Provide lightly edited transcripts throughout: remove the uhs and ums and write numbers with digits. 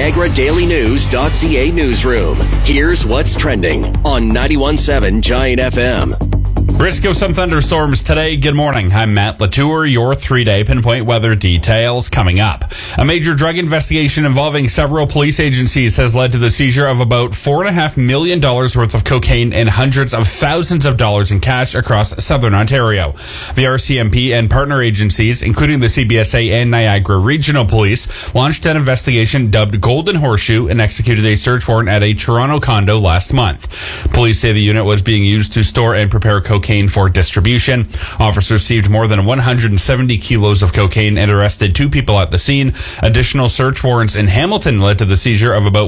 NiagaraDailyNews.ca newsroom. Here's what's trending on 91.7 Giant FM. Risk of some thunderstorms today. Good morning. I'm Matt Latour. Your 3-day pinpoint weather details coming up. A major drug investigation involving several police agencies has led to the seizure of about $4.5 million worth of cocaine and hundreds of thousands of dollars in cash across southern Ontario. The RCMP and partner agencies, including the CBSA and Niagara Regional Police, launched an investigation dubbed Golden Horseshoe and executed a search warrant at a Toronto condo last month. Police say the unit was being used to store and prepare cocaine for distribution. Officers seized more than 170 kilos of cocaine and arrested 2 people at the scene. Additional search warrants in Hamilton led to the seizure of about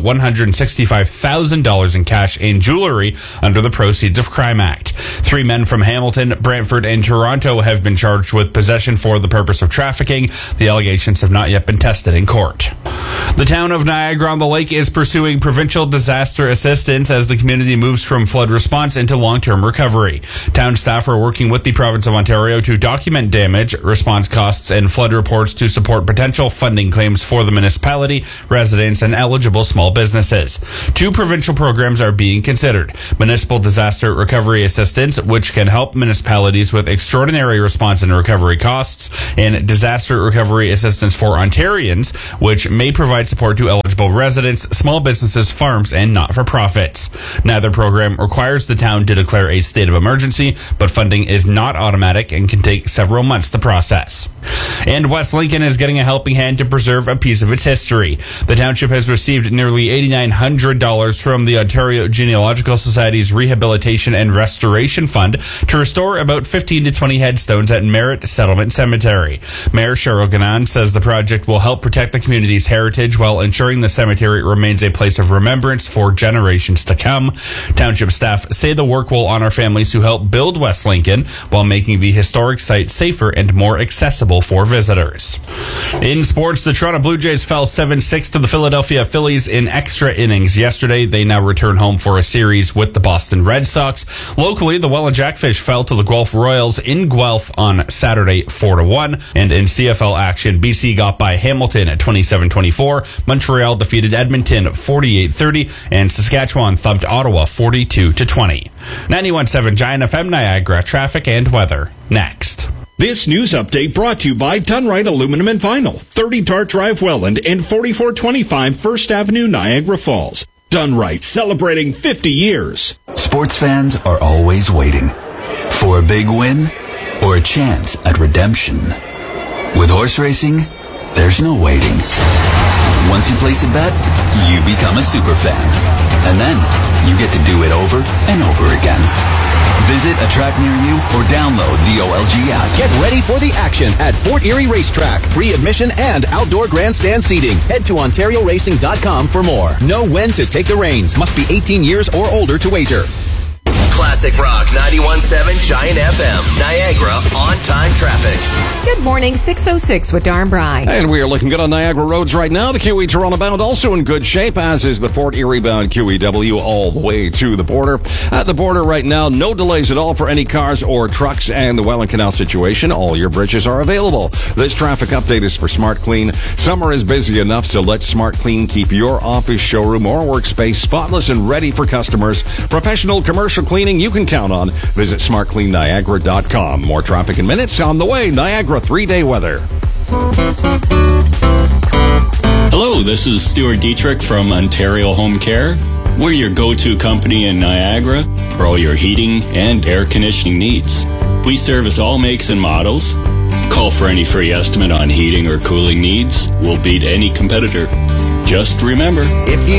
$165,000 in cash and jewelry under the Proceeds of Crime Act. 3 men from Hamilton, Brantford, and Toronto have been charged with possession for the purpose of trafficking. The allegations have not yet been tested in court. The town of Niagara-on-the-Lake is pursuing provincial disaster assistance as the community moves from flood response into long-term recovery. Town staff are working with the province of Ontario to document damage, response costs, and flood reports to support potential funding claims for the municipality, residents, and eligible small businesses. 2 provincial programs are being considered. Municipal Disaster Recovery Assistance, which can help municipalities with extraordinary response and recovery costs, and Disaster Recovery Assistance for Ontarians, which may provide support to eligible residents, small businesses, farms, and not-for-profits. Neither program requires the town to declare a state of emergency, but funding is not automatic and can take several months to process. And West Lincoln is getting a helping hand to preserve a piece of its history. The township has received nearly $8,900 from the Ontario Genealogical Society's Rehabilitation and Restoration Fund to restore about 15 to 20 headstones at Merritt Settlement Cemetery. Mayor Cheryl Gannon says the project will help protect the community's heritage while ensuring the cemetery remains a place of remembrance for generations to come. Township staff say the work will honor families who helped build West Lincoln while making the historic site safer and more accessible for visitors. In sports, the Toronto Blue Jays fell 7-6 to the Philadelphia Phillies in extra innings yesterday. They now return home for a series with the Boston Red Sox. Locally, the Welland Jackfish fell to the Guelph Royals in Guelph on Saturday 4-1. And in CFL action, BC got by Hamilton at 27-24. Montreal defeated Edmonton 48-30, and Saskatchewan thumped Ottawa 42-20. 91.7 Giant FM Niagara, traffic and weather next. This news update brought to you by Dunright Aluminum and Vinyl, 30 Dart Drive, Welland, and 4425 First Avenue, Niagara Falls. Dunright, celebrating 50 years. Sports fans are always waiting for a big win or a chance at redemption. With horse racing, there's no waiting. Once you place a bet, you become a super fan. And then you get to do it over and over again. Visit a track near you or download the OLG app. Get ready for the action at Fort Erie Racetrack. Free admission and outdoor grandstand seating. Head to OntarioRacing.com for more. Know when to take the reins. Must be 18 years or older to wager. Classic Rock 91.7 Giant FM. Niagara on-time traffic. Good morning, 6:06 with Darren Bry. And we are looking good on Niagara roads right now. The QE Toronto bound also in good shape, as is the Fort Erie bound QEW all the way to the border. At the border right now, no delays at all for any cars or trucks, and the Welland Canal situation, all your bridges are available. This traffic update is for Smart Clean. Summer is busy enough, so let Smart Clean keep your office, showroom, or workspace spotless and ready for customers. Professional commercial cleaning you can count on. Visit smartcleanniagara.com. More traffic in minutes on the way. Niagara 3-day weather. Hello, this is Stuart Dietrich from Ontario Home Care. We're your go-to company in Niagara for all your heating and air conditioning needs. We service all makes and models. Call for any free estimate on heating or cooling needs. We'll beat any competitor. Just remember, if you